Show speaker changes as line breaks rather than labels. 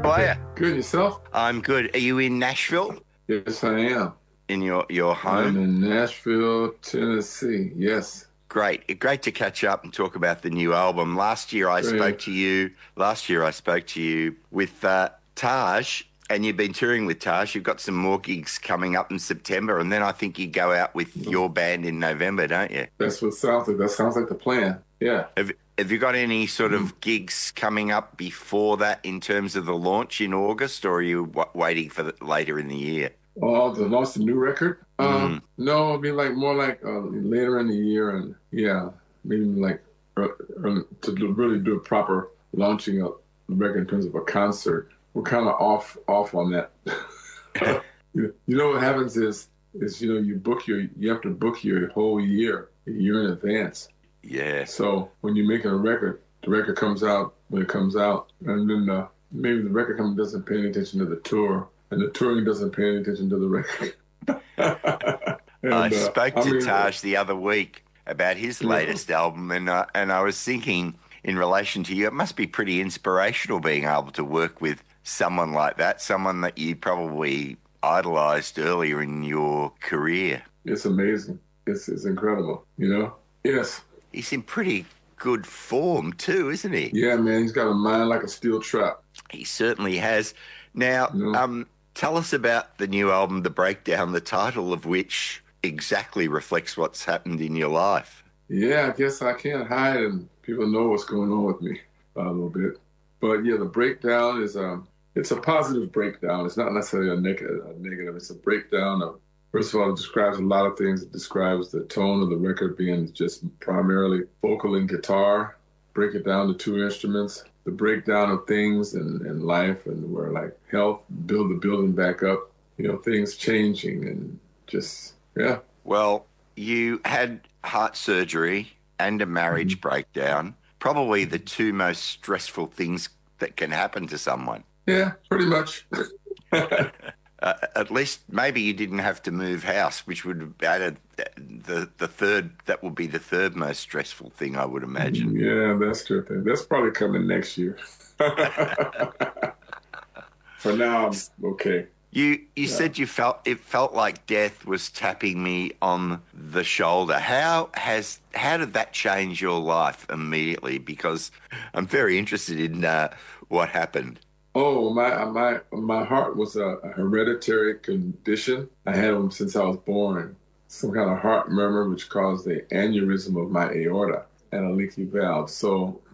How are you?
Good, yourself?
I'm good. Are you in Nashville?
Yes, I am.
In your
I'm
home?
in Nashville, Tennessee. Yes,
Great. Great to catch up and talk about the new album.
great.
Last year I spoke to you with Taj, and you've been touring with Taj. You've got some more gigs coming up in September, and then I think you go out with your band in November, don't you?
That's what sounds like. That sounds like the plan. Yeah.
Have you got any sort
Mm.
of gigs coming up before that in terms of the launch in August, or are you waiting for later in the year?
Oh, the launch the new record?
Mm.
No, it'd be like more like later in the year, and yeah, maybe like really do a proper launching of the record in terms of a concert. We're kind of off on that. You know what happens is you have to book your whole year a year in advance.
Yeah.
So when you're making a record, the record comes out when it comes out, and then maybe the record company doesn't pay any attention to the tour, and the touring doesn't pay any attention to the record.
I
And
spoke
I
to
mean,
Taj the other week about his
yeah,
latest album, and I was thinking, in relation to you, it must be pretty inspirational being able to work with someone like that, someone that you probably idolized earlier in your career.
it's amazing. It's incredible. You know? Yes.
He's in pretty good form too, isn't he?
Yeah, man. He's got a mind like a steel trap.
He certainly has. Now,
You know?
tell us about the new album, The Breakdown, the title of which exactly reflects what's happened in your life.
Yeah, I guess I can't hide, and people know what's going on with me a little bit. But yeah, the breakdown is it's a positive breakdown. It's not necessarily a negative. It's a breakdown of first of all, it describes a lot of things. It describes the tone of the record being just primarily vocal and guitar. Break it down to two instruments. The breakdown of things and life and where like health, build the building back up. You know, things changing and just yeah.
Well, you had heart surgery and a
Mm-hmm.
marriage breakdown, probably the two most stressful things that can happen to someone.
Yeah, pretty much.
At least maybe you didn't have to move house, which would have added the third. That would be the third most stressful thing, I would imagine.
Yeah, that's true. That's probably coming next year. For now, I'm okay.
You
Yeah.
said it felt like death was tapping me on the shoulder. How did that change your life immediately? Because I'm very interested in what happened.
Oh, my heart was a hereditary condition. I had them since I was born. Some kind of heart murmur which caused the aneurysm of my aorta and a leaky valve. So